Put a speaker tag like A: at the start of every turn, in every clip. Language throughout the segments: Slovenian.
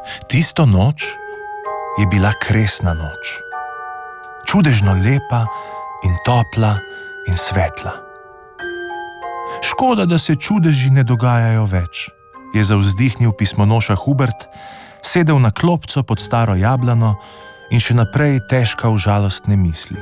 A: Tisto noč je bila kresna noč. Čudežno lepa in topla in svetla. Škoda, da se čudeži ne dogajajo več, je zavzdihnil pismonoša Hubert, sedel na klopco pod staro jablano in še naprej težka v žalostne misli.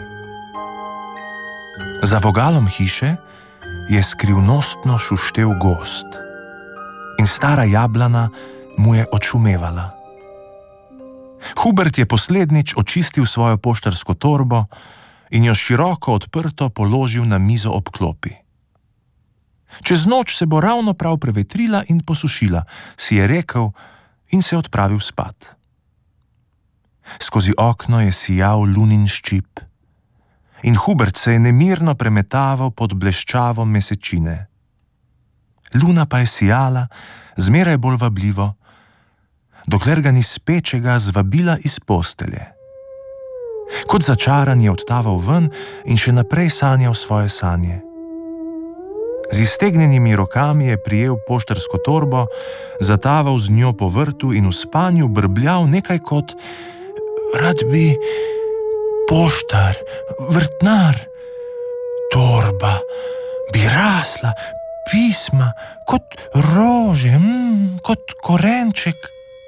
A: Za vogalom hiše je skrivnostno šuštel gozd in stara jablana mu je odšumevala. Hubert je poslednjič očistil svojo poštarsko torbo in jo široko odprto položil na mizo ob klopi. Čez noč se bo ravno prav prevetrila in posušila, si je rekel in se odpravil spat. Skozi okno je sijal lunin ščip in Hubert se je nemirno premetaval pod bleščavo mesečine. Luna pa je sijala zmeraj bolj vabljivo, dokler ga ni spečega zvabila iz postelje. Kot začaran je odtaval ven in še naprej sanjal svoje sanje. Z iztegnjenimi rokami je prijel poštarsko torbo, zataval z njo po vrtu in v spanju brbljal nekaj kot: rad bi poštar, vrtnar, torba bi rasla, pisma kot rože, kot korenček.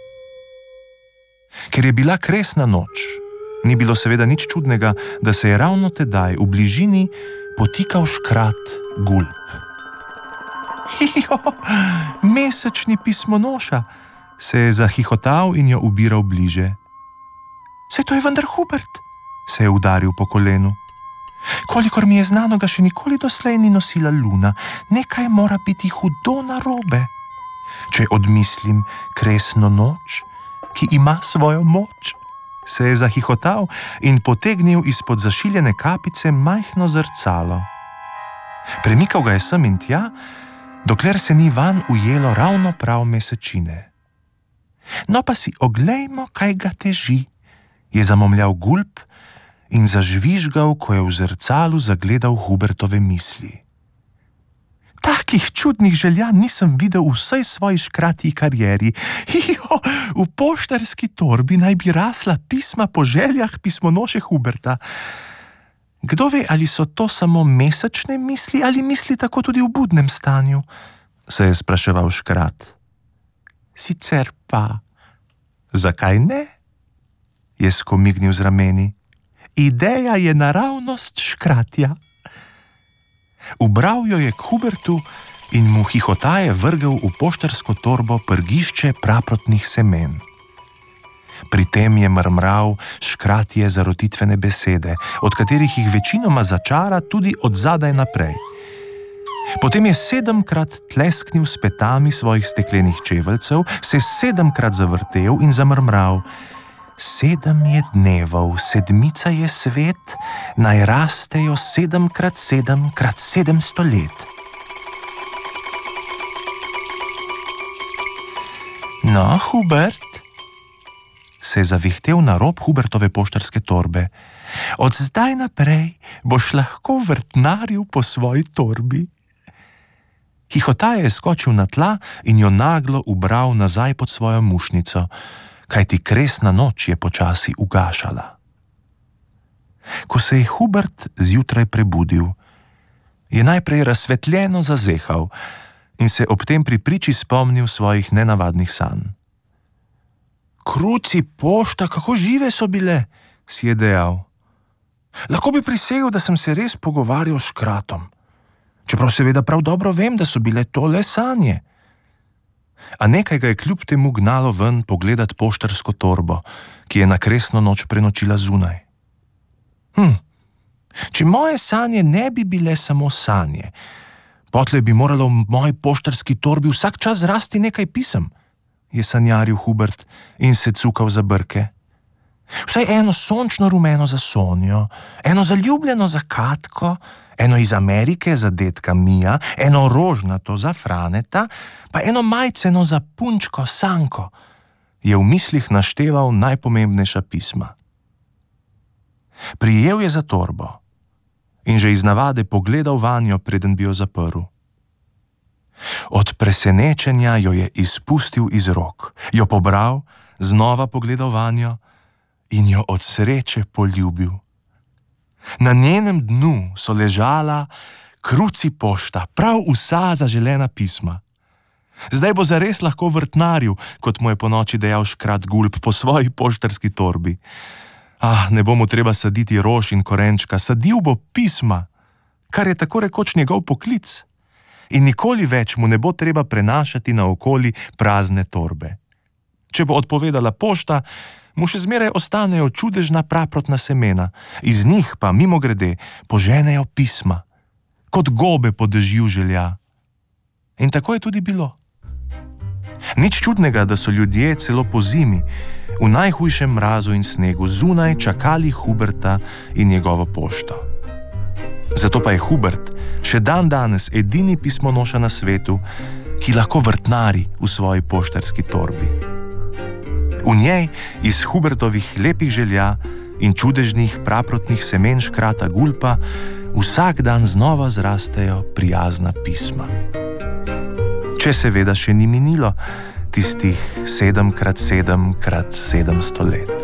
A: Ker je bila kresna noč, ni bilo seveda nič čudnega, da se je ravno tedaj v bližini potikal škrat Gulb. Mesečni pismonoša, se je zahihotal in jo ubiral bliže. Saj to je vendar Hubert, se je udaril po kolenu. Kolikor mi je znano, ga še nikoli doslej ni nosila Luna, nekaj mora biti hudo narobe. Če odmislim kresno noč, ki ima svojo moč, se je zahihotal in potegnil izpod zašiljene kapice majhno zrcalo. Premikal ga je sem in tja, dokler se ni vanj ujelo ravno prav mesečine. No pa si oglejmo, kaj ga teži, je zamomljal Gulb in zažvižgal, ko je v zrcalu zagledal Hubertove misli. Takih čudnih želja nisem videl v vsej svoji škratji karieri. V poštarski torbi naj bi rasla pisma po željah pismonoše Huberta. Kdo ve, ali so to samo mesečne misli ali misli tako tudi v budnem stanju, se je spraševal škrat. Sicer pa, zakaj ne? Je skomignil z rameni. Ideja je naravnost škratja. Ubral jo je k Hubertu in mu hihotaje vrgel v poštarsko torbo prgišče praprotnih semen. Pri tem je mrmral škratje zarotitvene besede, od katerih jih večinoma začara tudi od zadaj naprej. Potem je 7-krat tlesknil s petami svojih steklenih čeveljcev, se 7-krat zavrtel in zamrmral: 7 je dnevov, 7 je svet, naj rastejo 7x7x700 let. No, Hubert, se je zavihtel na rob Hubertove poštarske torbe. Od zdaj naprej boš lahko vrtnaril po svoji torbi. Hihotaje je skočil na tla in jo naglo ubral nazaj pod svojo mušnico, kajti kresna noč je počasi ugašala. Ko se je Hubert zjutraj prebudil, je najprej razsvetljeno zazehal in se ob tem pri priči spomnil svojih nenavadnih sanj. Kruci, pošta, kako žive so bile, si je dejal. Lahko bi prisegel, da sem se res pogovarjal s škratom, čeprav seveda prav dobro vem, da so bile to le sanje. A nekaj ga je kljub temu gnalo ven pogledat poštarsko torbo, ki je na kresno noč prenočila zunaj. Če moje sanje ne bi bile samo sanje, potlej bi moralo v moji poštarski torbi vsak čas rasti nekaj pisem, je sanjaril Hubert in se cukal za brke. Vsaj eno sončno rumeno za Sonjo, eno zaljubljeno za Katko, eno iz Amerike za dedka Mija, eno rožnato za Franeta, pa eno majceno za punčko Sanko, je v mislih našteval najpomembnejša pisma. Prijel je za torbo in že iz navade pogledal vanjo, preden bi jo zaprl. Od presenečenja jo je izpustil iz rok, jo pobral, znova pogledal vanjo in jo od sreče poljubil. Na njenem dnu so ležala krucipošta, prav vsa zaželena pisma. Zdaj bo zares lahko vrtnaril, kot mu je ponoči dejal škrat Gulb po svoji poštarski torbi. Ne bo mu treba saditi rož in korenčka, sadil bo pisma, kar je tako rekoč njegov poklic. In nikoli več mu ne bo treba prenašati naokoli prazne torbe. Če bo odpovedala pošta, mu še zmeraj ostanejo čudežna praprotna semena, iz njih pa mimogrede poženejo pisma, kot gobe po dežju želja. In tako je tudi bilo. Nič čudnega, da so ljudje celo pozimi, v najhujšem mrazu in snegu, zunaj čakali Huberta in njegovo pošto. Zato pa je Hubert še dandanes edini pismonoša na svetu, ki lahko vrtnari v svoji poštarski torbi. V njej iz Hubertovih lepih želja in čudežnih praprotnih semen škrata Gulpa vsak dan znova zrastejo prijazna pisma. Če seveda še ni minilo tistih 7x7x700 let.